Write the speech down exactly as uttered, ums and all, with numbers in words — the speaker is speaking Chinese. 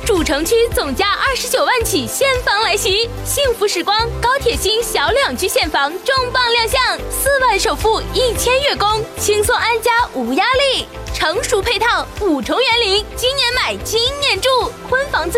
主城区总价二十九万起现房来袭，幸福时光高铁新小两居现房重磅亮相，四万首付一千月供，轻松安家无压力，成熟配套五重园林，今年买今年住，婚房最